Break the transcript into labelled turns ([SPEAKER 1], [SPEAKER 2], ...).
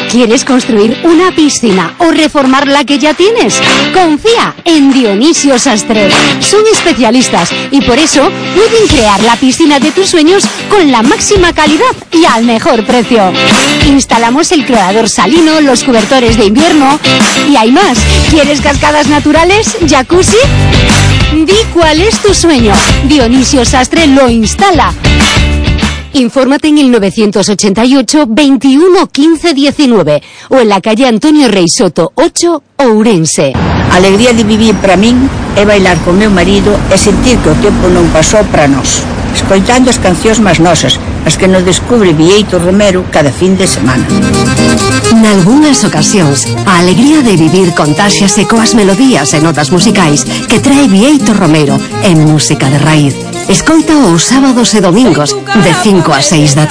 [SPEAKER 1] ¿Quieres construir una piscina o reformar la que ya tienes? Confía en Dionisio Sastre. Son especialistas y por eso pueden crear la piscina de tus sueños con la máxima calidad y al mejor precio. Instalamos el clorador salino, los cobertores de invierno y hay más. ¿Quieres cascadas naturales? ¿Jacuzzi? Di cuál es tu sueño. Dionisio Sastre lo instala. Infórmate en el 988 21 15 19 o en la calle Antonio Rey Soto 8, Ourense.
[SPEAKER 2] A alegría de vivir para min é bailar con meu marido e sentir que o tempo non pasou para nós, escoitando as cancións máis nosas, as que nos descubre Bieito Romero cada fin de semana.
[SPEAKER 3] Nalgúnas ocasións, a alegría de vivir contáxiase coas melodías e notas musicais que trae Bieito Romero en música de raíz. Escoita os sábados e domingos de 5 a 6 da